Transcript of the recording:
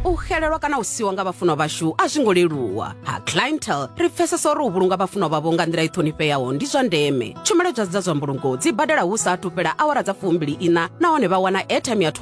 u xelelwa kana u siwa nga vhafunwa vashu a zwi ngo leluwa. Ha Clientele ri pfesesa uri u vhulunga vhafunwa vhavho nga nḓila i ṱhonifheaho ndi zwa ndeme. Tshumelo dza zwa mbulungo dzi badela hu sa athu fhela awara dza 24 nahone vha wana airtime ya